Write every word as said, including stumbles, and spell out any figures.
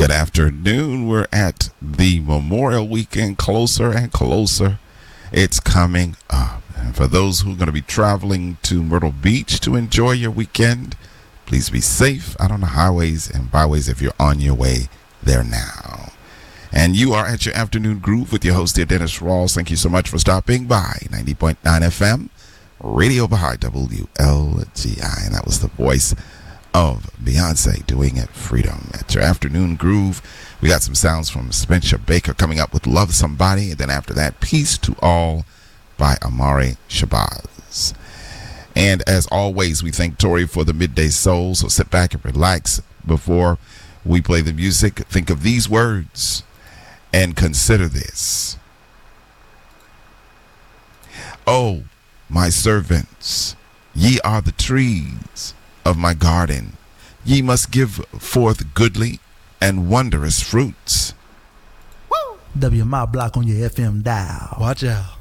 Good afternoon. We're at the Memorial Weekend, closer and closer. It's coming up. And for those who are going to be traveling to Myrtle Beach to enjoy your weekend, please be safe out on the highways and byways if you're on your way there now. And you are at your afternoon groove with your host here, Dennis Rawls. Thank you so much for stopping by. ninety point nine F M, Radio Baha'i, W L G I. And that was the voice of Beyonce doing it, Freedom. At your afternoon groove, we got some sounds from Spencer Baker coming up with Love Somebody. And then after that, Peace to All by Amari Shabazz. And as always, we thank Tori for the Midday Soul. So sit back and relax before we play the music. Think of these words and consider this. Oh, my servants, ye are the trees of my garden. Ye must give forth goodly and wondrous fruits. Woo! W M I block on your F M dial. Watch out.